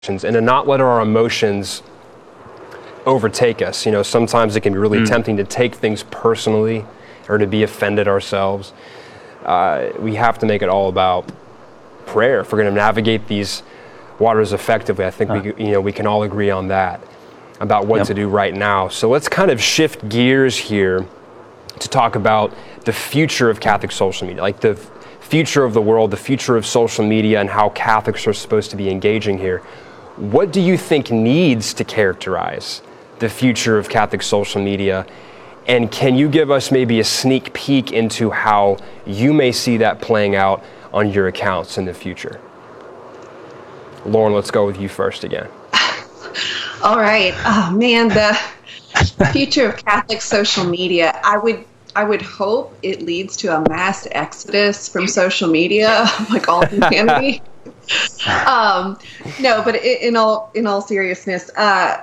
and to not let our emotions overtake us. You know, sometimes it can be really tempting to take things personally or to be offended ourselves. We have to make it all about prayer if we're going to navigate these waters effectively. I think we can all agree on that, about what to do right now. So let's kind of shift gears here to talk about the future of Catholic social media, like the future of the world, the future of social media, and how Catholics are supposed to be engaging here. What do you think needs to characterize the future of Catholic social media? And can you give us maybe a sneak peek into how you may see that playing out on your accounts in the future? Lauren, let's go with you first again. All right. Oh man, the future of Catholic social media. I would hope it leads to a mass exodus from social media, like all humanity. No, but in all seriousness,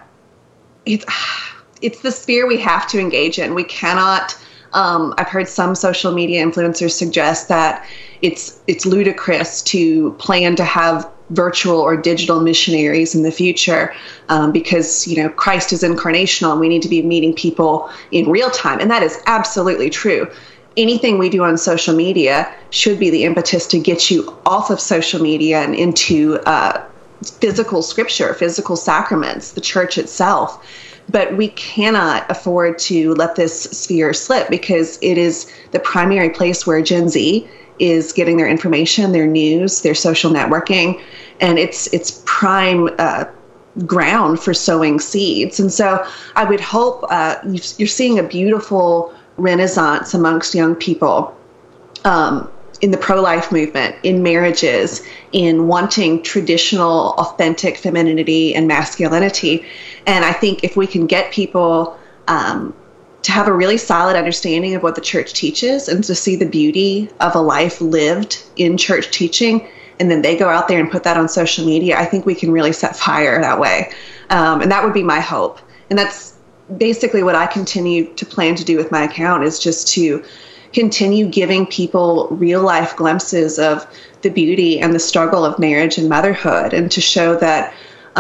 it's the sphere we have to engage in. We cannot. I've heard some social media influencers suggest that it's ludicrous to plan to have virtual or digital missionaries in the future because, you know, Christ is incarnational and we need to be meeting people in real time. And that is absolutely true. Anything we do on social media should be the impetus to get you off of social media and into physical scripture, physical sacraments, the church itself. But we cannot afford to let this sphere slip because it is the primary place where Gen Z is getting their information, their news, their social networking, and it's prime ground for sowing seeds. And so I would hope you're seeing a beautiful renaissance amongst young people in the pro-life movement, in marriages, in wanting traditional, authentic femininity and masculinity. And I think if we can get people to have a really solid understanding of what the church teaches and to see the beauty of a life lived in church teaching, and then they go out there and put that on social media, I think we can really set fire that way. And that would be my hope. And that's basically what I continue to plan to do with my account, is just to continue giving people real life glimpses of the beauty and the struggle of marriage and motherhood, and to show that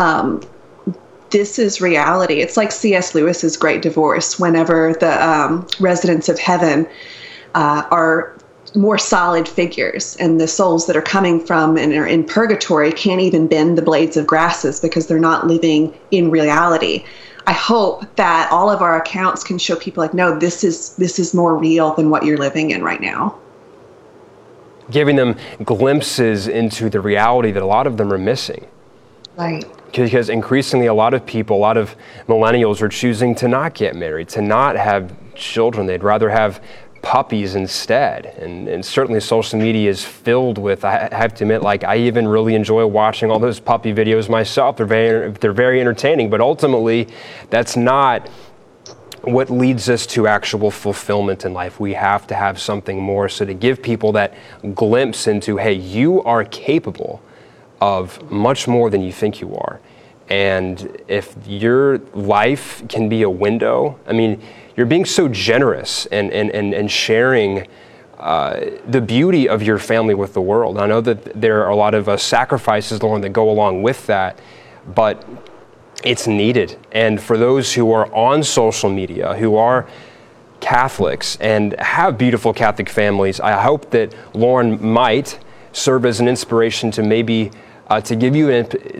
this is reality. It's like C.S. Lewis's Great Divorce, whenever the residents of heaven are more solid figures, and the souls that are coming from and are in purgatory can't even bend the blades of grasses because they're not living in reality. I hope that all of our accounts can show people like, no, this is more real than what you're living in right now. Giving them glimpses into the reality that a lot of them are missing. Right. Because increasingly a lot of people, a lot of millennials are choosing to not get married, to not have children. They'd rather have puppies instead. And certainly social media is filled with, I have to admit, like, I even really enjoy watching all those puppy videos myself. They're very entertaining, but ultimately that's not what leads us to actual fulfillment in life. We have to have something more. So to give people that glimpse into, hey, you are capable of much more than you think you are. And if your life can be a window, I mean, you're being so generous and sharing the beauty of your family with the world. I know that there are a lot of sacrifices, Lauren, that go along with that, but it's needed. And for those who are on social media, who are Catholics and have beautiful Catholic families, I hope that Lauren might serve as an inspiration to maybe to give you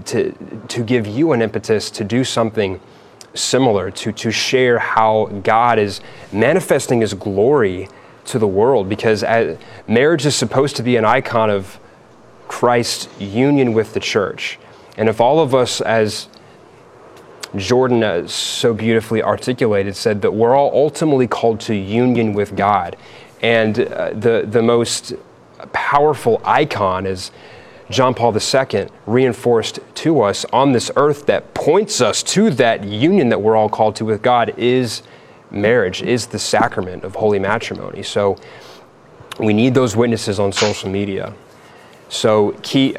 an impetus to do something similar, to share how God is manifesting His glory to the world, because marriage is supposed to be an icon of Christ's union with the church. And if all of us, as Jordan so beautifully articulated, said that we're all ultimately called to union with God, and the most powerful icon is John Paul II reinforced to us on this earth that points us to that union that we're all called to with God, is marriage, is the sacrament of holy matrimony. So we need those witnesses on social media. So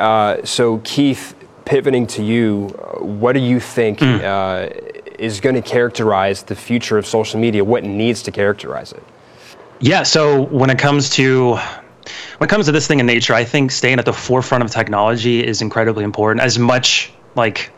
Keith, pivoting to you, what do you think is going to characterize the future of social media? What needs to characterize it? Yeah, so when it comes to this thing in nature, I think staying at the forefront of technology is incredibly important. As much like